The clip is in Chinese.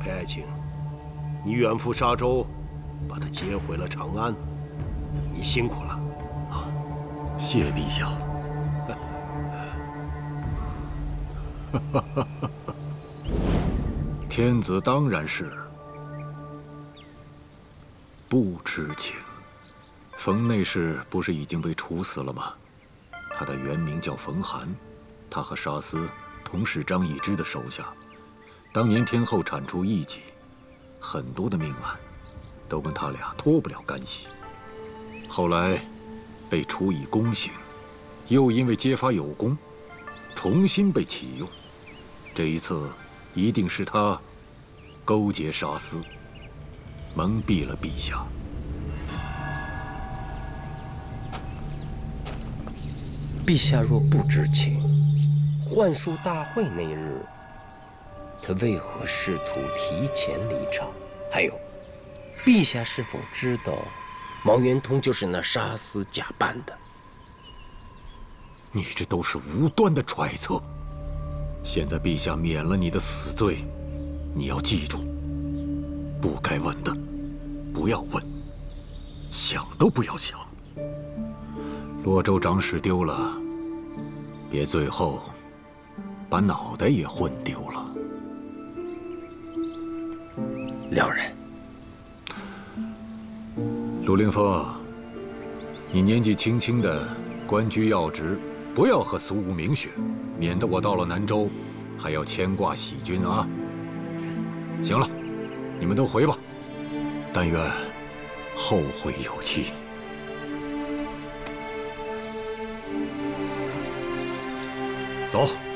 裴爱卿，你远赴沙州，把她接回了长安，你辛苦了。啊， 谢陛下。天子当然是不知情。冯内侍不是已经被处死了吗？他的原名叫冯寒，他和沙司同是张易之的手下。当年天后铲除异己，很多的命案都跟他俩脱不了干系。后来被处以宫刑，又因为揭发有功，重新被启用。这一次一定是他勾结沙司，蒙蔽了陛下。 陛下若不知情，幻术大会那日，他为何试图提前离场？还有，陛下是否知道毛圆通就是那沙司假扮的？ 你这都是无端的揣测。现在陛下免了你的死罪，你要记住，不该问的不要问，想都不要想。洛州长史丢了，别最后把脑袋也混丢了。 两人， 陆令风，你年纪轻轻的，官居要职，不要和苏无名学，免得我到了南州还要牵挂喜君啊。行了，你们都回吧，但愿后会有期。走。